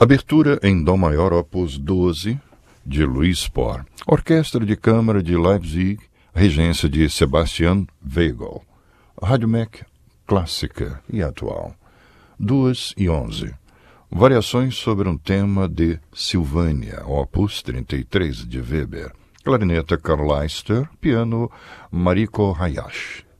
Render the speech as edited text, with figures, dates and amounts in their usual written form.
Abertura em Dó maior, opus 12, de Louis Spohr. Orquestra de Câmara de Leipzig, regência de Sebastian Weigl. Rádio MEC clássica e atual. 2:11. Variações sobre um tema de Silvânia, opus 33, de Weber. Clarineta Karl Leister, piano Mariko Hayashi.